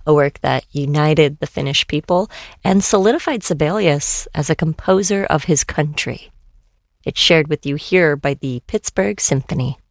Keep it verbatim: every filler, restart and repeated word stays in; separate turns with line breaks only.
a work that united the Finnish people and solidified Sibelius as a composer of his country. It's shared with you here by the Pittsburgh Symphony.